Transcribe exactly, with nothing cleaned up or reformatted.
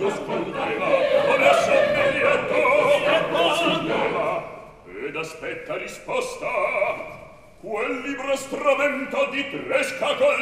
quanto scudeva, adesso mi lieto si leva ed aspetta risposta. Quel libro stramento di tresca col